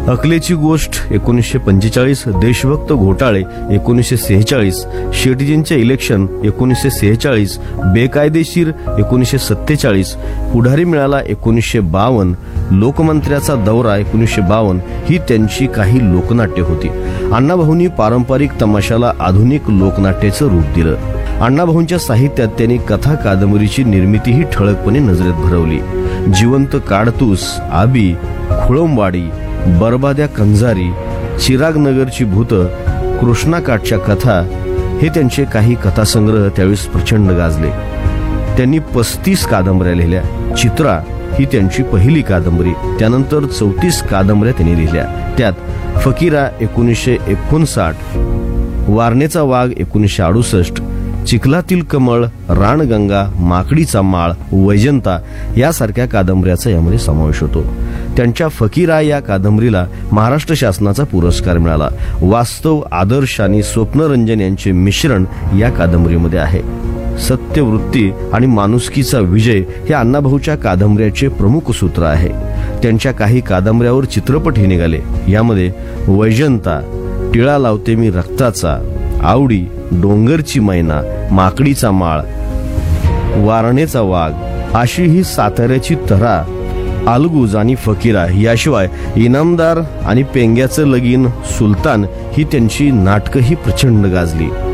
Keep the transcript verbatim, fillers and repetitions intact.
अकलेची गोष्ट एकोणीसशे पंचेचाळीस, देशभक्त घोटाळे एकोणीसशे सेहेचाळीस, शेटजींचे इलेक्शन एकोणीसशे सेहेचाळीस, बेकायदेशीर एकोणीसशे सत्तेचाळीस, पुढारी मिळाला एकोणीसशे बावन्न, लोकमंत्र्याचा दौरा एकोणीसशे बावन्न ही त्यांची काही लोकनाट्य होती. अण्णाभाऊंनी पारंपरिक तमाशाला आधुनिक लोकनाट्याचं रूप दिलं. अण्णाभाऊंच्या साहित्यात त्यांनी कथा कादंबरीची निर्मितीही ठळकपणे नजरेत भरवली. जिवंत काडतूस, आबी, खुळंबाडी, बरबाद्या कंजारी, चिरागनगरची भूत, कृष्णाकाठच्या कथा हे त्यांचे काही कथासंग्रह त्यावेळेस प्रचंड गाजले. त्यांनी पस्तीस कादंबऱ्या लिहिल्या. चित्रा ही त्यांची पहिली कादंबरी. त्यानंतर चौतीस कादंबऱ्या त्यांनी लिहिल्या. त्यात फकीरा एकोणीसशे एकोणसाठ, वारणेचा वाघ एकोणीसशे अडुसष्ट, चिखलातील कमळ, राणगंगा, माकडीचा माळ, वैजंता यासारख्या कादंबऱ्याचा यामध्ये समावेश होतो. त्यांच्या फकीरा या कादंबरीला महाराष्ट्र शासनाचा पुरस्कार मिळाला. वास्तव, आदर्श आणि स्वप्नरंजन यांचे मिश्रण या कादंबरीमध्ये आहे. सत्यवृत्ती आणि माणुसकीचा विजय हे अण्णाभाऊच्या कादंबऱ्याचे प्रमुख सूत्र आहे. त्यांच्या काही कादंबऱ्यावर चित्रपटही निघाले. यामध्ये वैजंता, टिळा लावते मी रक्ताचा, आवडी, डोंगरची मैना, माकडीचा माळ, वारणेचा वाघ अशी ही साताऱ्याची तरा, अलगूज आणि फकीरा याशिवाय इनामदार आणि पेंग्याचं लगीन, सुलतान ही त्यांची नाटकं ही प्रचंड गाजली.